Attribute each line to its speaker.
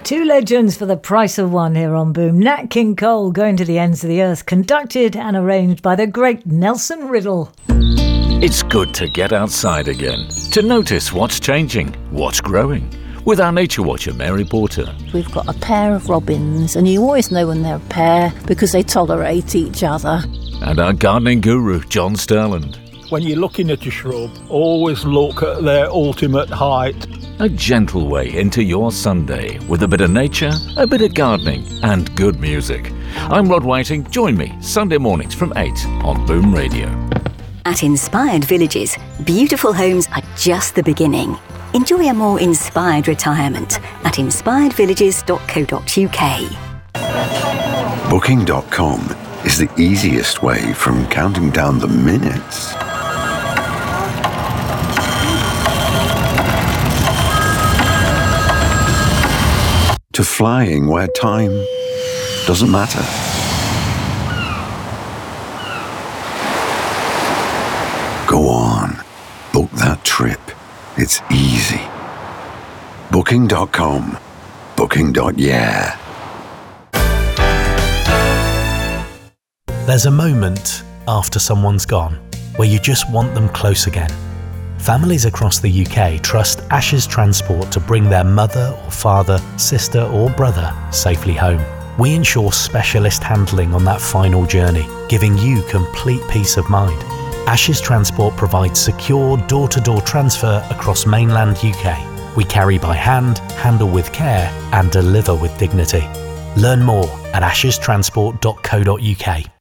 Speaker 1: Two legends for the price of one here on Boom. Nat King Cole, Going to the Ends of the Earth, conducted and arranged by the great Nelson Riddle.
Speaker 2: It's good to get outside again, to notice what's changing, what's growing. With our nature watcher, Mary Porter.
Speaker 3: We've got a pair of robins, and you always know when they're a pair because they tolerate each other.
Speaker 2: And our gardening guru, John Sterland.
Speaker 4: When you're looking at a shrub, always look at their ultimate height.
Speaker 2: A gentle way into your Sunday with a bit of nature, a bit of gardening and good music. I'm Rod Whiting. Join me Sunday mornings from 8 on Boom Radio.
Speaker 5: At Inspired Villages, beautiful homes are just the beginning. Enjoy a more inspired retirement at inspiredvillages.co.uk.
Speaker 6: Booking.com is the easiest way from counting down the minutes to flying where time doesn't matter. Go on, book that trip. It's easy. Booking.com. Booking.yeah.
Speaker 7: There's a moment after someone's gone where you just want them close again. Families across the UK trust Ashes Transport to bring their mother or father, sister or brother safely home. We ensure specialist handling on that final journey, giving you complete peace of mind. Ashes Transport provides secure door-to-door transfer across mainland UK. We carry by hand, handle with care and deliver with dignity. Learn more at ashestransport.co.uk.